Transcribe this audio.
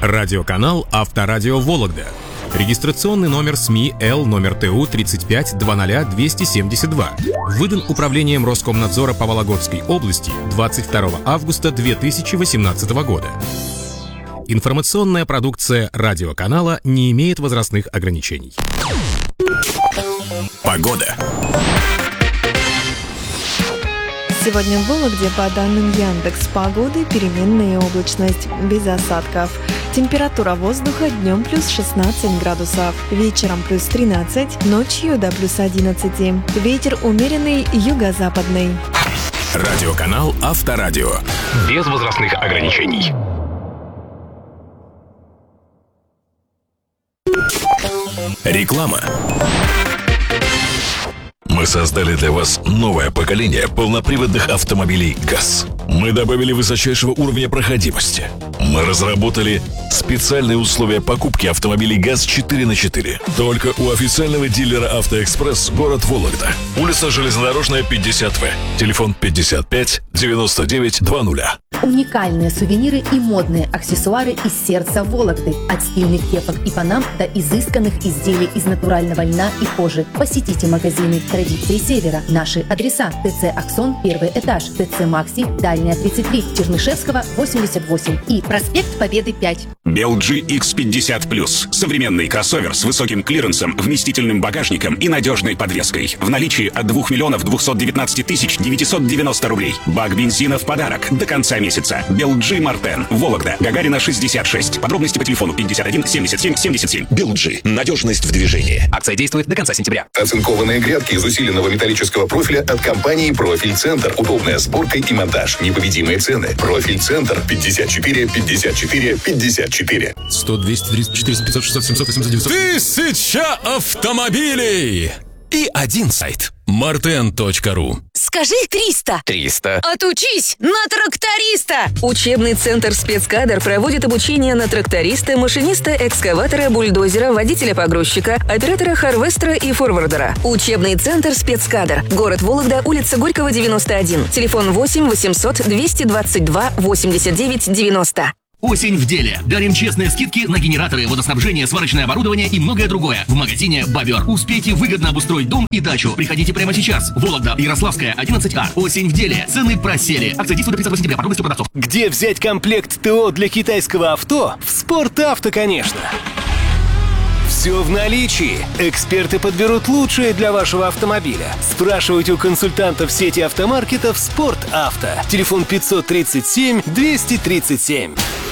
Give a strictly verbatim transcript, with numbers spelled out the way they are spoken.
Радиоканал «Авторадио Вологда». Регистрационный номер СМИ Л номер Т У тридцать пять двадцать двести семьдесят два. Выдан Управлением Роскомнадзора по Вологодской области двадцать второго августа две тысячи восемнадцатого года. Информационная продукция радиоканала не имеет возрастных ограничений. Погода. Сегодня в Вологде, по данным Яндекс.Погоды, переменная облачность, без осадков. Температура воздуха днем плюс шестнадцать градусов, вечером плюс тринадцать, ночью до плюс одиннадцать. Ветер умеренный, юго-западный. Радиоканал «Авторадио». Без возрастных ограничений. Реклама. Мы создали для вас новое поколение полноприводных автомобилей ГАЗ. Мы добавили высочайшего уровня проходимости. Мы разработали специальные условия покупки автомобилей ГАЗ четыре на четыре. Только у официального дилера «Автоэкспресс», город Вологда. Улица Железнодорожная, пятьдесят В. Телефон пятьдесят пять девяносто девять двадцать. Уникальные сувениры и модные аксессуары из сердца Вологды. От стильных кепок и панам до изысканных изделий из натурального льна и кожи. Посетите магазины «Традиции Севера». Наши адреса: ТЦ «Аксон», первый этаж, ТЦ «Макси», Дальняя, тридцать три, Чернышевского, восемьдесят восемь и проспект Победы, пять. Бел джи икс пятьдесят плюс. Современный кроссовер с высоким клиренсом, вместительным багажником и надежной подвеской. В наличии от двух миллионов двухсот девятнадцати тысяч девятисот девяносто рублей. Бак бензина в подарок до конца месяца. Бел джи Мартен. Вологда. Гагарина, шестьдесят шесть. Подробности по телефону пятьдесят один семьдесят семь семьдесят семь. Бел джи. Надежность в движении. Акция действует до конца сентября. Оцинкованные грядки из усиленного металлического профиля от компании «Профиль Центр». Удобная сборка и монтаж. Непобедимые цены. «Профиль Центр». пятьдесят четыре пятьдесят четыре пятьдесят четыре. сто, двести, триста, четыреста, пятьсот, шестьсот, семьсот, восемьсот, девятьсот. Тысяча автомобилей! И один сайт. мартен точка ру. Скажи триста. триста. Отучись на тракториста. Учебный центр «Спецкадр» проводит обучение на тракториста, машиниста, экскаватора, бульдозера, водителя-погрузчика, оператора харвестера и форвардера. Учебный центр «Спецкадр». Город Вологда, улица Горького, девяносто один. Телефон восемь восемьсот двести двадцать два восемьдесят девять девяносто. Осень в деле. Дарим честные скидки на генераторы, водоснабжение, сварочное оборудование и многое другое в магазине «Бобер». Успейте выгодно обустроить дом и дачу. Приходите прямо сейчас. Вологда, Ярославская, одиннадцать А. Осень в деле. Цены просели. Акция действует до тридцатого сентября. Подробности у продавцов. Где взять комплект ТО для китайского авто? В «Спортавто», конечно. Все в наличии. Эксперты подберут лучшее для вашего автомобиля. Спрашивайте у консультантов сети автомаркетов «Спортавто». Телефон пятьсот тридцать семь двести тридцать семь.